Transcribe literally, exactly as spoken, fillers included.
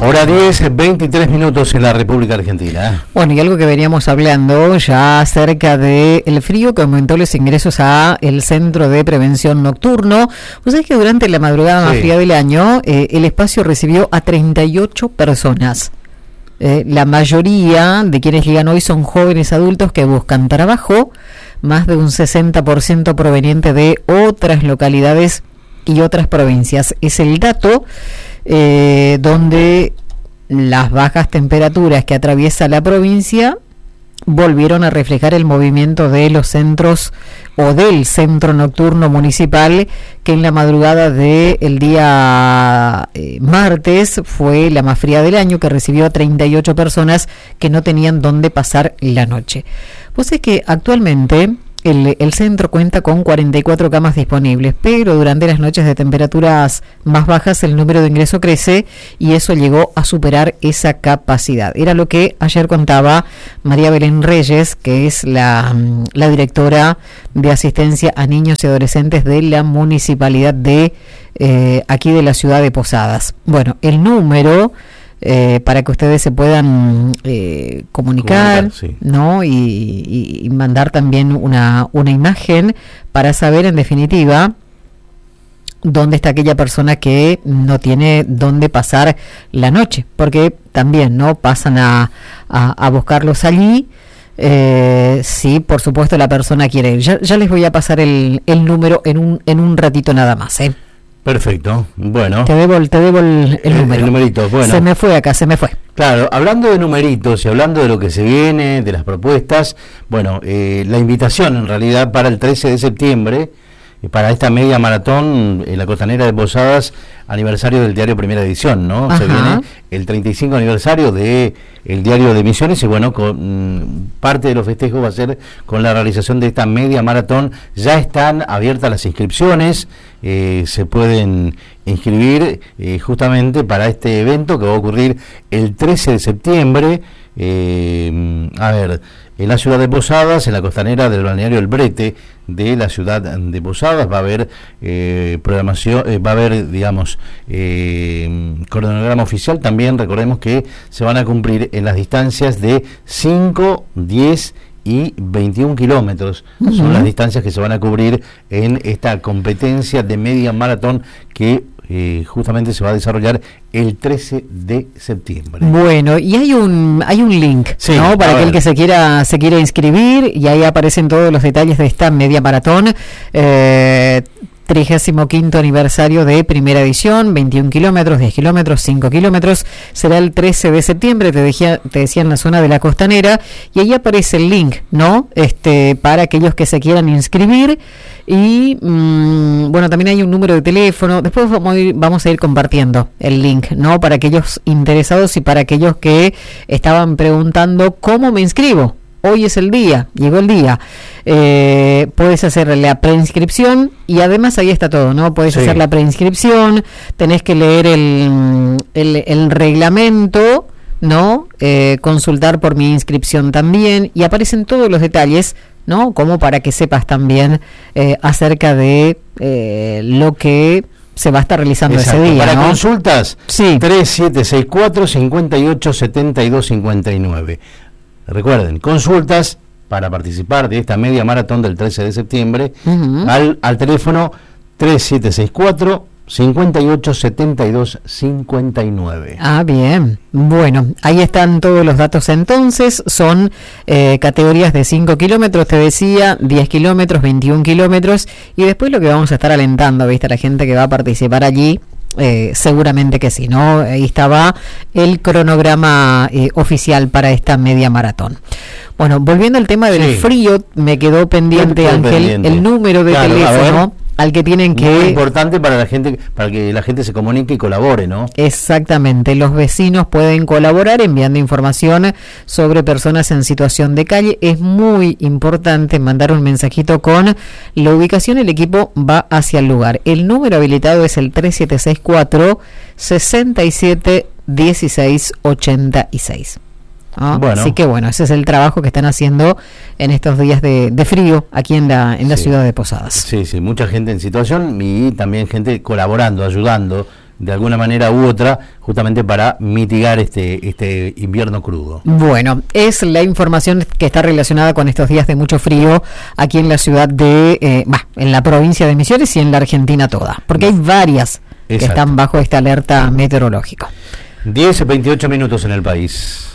Hora diez, veintitrés minutos en la República Argentina. Bueno, y algo que veníamos hablando ya acerca del frío que aumentó los ingresos a el Centro de Prevención Nocturno. Vos sabés que durante la madrugada más Sí. fría del año, eh, el espacio recibió a treinta y ocho personas. Eh, la mayoría de quienes llegan hoy son jóvenes adultos que buscan trabajo, más de un sesenta por ciento proveniente de otras localidades y otras provincias. Es el dato eh, donde las bajas temperaturas que atraviesa la provincia volvieron a reflejar el movimiento de los centros o del centro nocturno municipal, que en la madrugada del día eh, martes fue la más fría del año, que recibió a treinta y ocho personas que no tenían dónde pasar la noche. Pues es que actualmente El, el centro cuenta con cuarenta y cuatro camas disponibles, pero durante las noches de temperaturas más bajas el número de ingreso crece y eso llegó a superar esa capacidad. Era lo que ayer contaba María Belén Reyes, que es la, la directora de asistencia a niños y adolescentes de la municipalidad de eh, aquí de la ciudad de Posadas. Bueno, el número... Eh, para que ustedes se puedan eh, comunicar, comunicar sí. ¿no? Y, y, y mandar también una, una imagen para saber en definitiva dónde está aquella persona que no tiene dónde pasar la noche, porque también no pasan a, a, a buscarlos allí. Eh, sí, por supuesto la persona quiere ir. Ya, ya les voy a pasar el, el número en un, en un ratito nada más, ¿eh? Perfecto, bueno. Te debo, te debo el, el el, número. el numerito, bueno. Se me fue acá, se me fue. Claro, hablando de numeritos y hablando de lo que se viene, de las propuestas, bueno, eh, la invitación en realidad para el trece de septiembre, eh, para esta media maratón en la Costanera de Posadas, aniversario del diario Primera Edición, ¿no? Ajá. Se viene el treinta y cinco aniversario de el diario de Misiones y bueno, con, mm, parte de los festejos va a ser con la realización de esta media maratón. Ya están abiertas las inscripciones, eh, se pueden inscribir eh, justamente para este evento que va a ocurrir el trece de septiembre, eh, a ver, en la ciudad de Posadas, en la costanera del balneario El Brete de la ciudad de Posadas. Va a haber eh, programación, eh, va a haber, digamos, eh, cronograma oficial. También recordemos que se van a cumplir en las distancias de cinco, diez y veintiún kilómetros. Uh-huh. Son las distancias que se van a cubrir en esta competencia de media maratón que Eh, justamente se va a desarrollar el trece de septiembre. Bueno, y hay un hay un link, sí, ¿no? Para aquel que se quiera se quiera inscribir, y ahí aparecen todos los detalles de esta media maratón. Eh, trigésimo quinto aniversario de Primera Edición, veintiún kilómetros, diez kilómetros, cinco kilómetros, será el trece de septiembre, te decía, te decía en la zona de la costanera, y ahí aparece el link, ¿no? Este, para aquellos que se quieran inscribir, y mmm, bueno, también hay un número de teléfono, después vamos a, ir, vamos a ir compartiendo el link, ¿no? Para aquellos interesados y para aquellos que estaban preguntando cómo me inscribo. Hoy es el día, llegó el día. Eh, puedes hacer la preinscripción y además ahí está todo, ¿no? Puedes sí. hacer la preinscripción, tenés que leer el, el, el reglamento, ¿no? Eh, consultar por mi inscripción también, y aparecen todos los detalles, ¿no? Como para que sepas también eh, acerca de eh, lo que se va a estar realizando Exacto. ese día, Para ¿no? consultas, sí. tres siete seis cuatro, cinco ocho siete dos cinco nueve. Recuerden, consultas para participar de esta media maratón del trece de septiembre uh-huh. al, al teléfono tres siete seis cuatro, cinco ocho siete dos cinco nueve. Ah, bien. Bueno, ahí están todos los datos entonces. Son eh, categorías de cinco kilómetros, te decía, diez kilómetros, veintiún kilómetros, y después lo que vamos a estar alentando, ¿viste? La gente que va a participar allí. Eh, seguramente que sí, ¿no? Ahí estaba el cronograma eh, oficial para esta media maratón. Bueno, volviendo al tema del sí. frío, me quedó pendiente, Ángel, pendiente. el número de claro, teléfono al que tienen que... Muy importante para la gente, para que la gente se comunique y colabore, ¿no? Exactamente, los vecinos pueden colaborar enviando información sobre personas en situación de calle. Es muy importante mandar un mensajito con la ubicación, el equipo va hacia el lugar. El número habilitado es el tres siete seis cuatro, seis siete uno seis ocho seis. ¿no? Bueno. Así que bueno, ese es el trabajo que están haciendo en estos días de, de frío aquí en la en la sí. ciudad de Posadas. Sí, sí, mucha gente en situación y también gente colaborando, ayudando de alguna manera u otra, justamente para mitigar este, este invierno crudo. Bueno, es la información que está relacionada con estos días de mucho frío aquí en la ciudad de, eh, bah, en la provincia de Misiones y en la Argentina toda, porque hay varias que Exacto. están bajo esta alerta meteorológica. diez, veintiocho minutos en el país.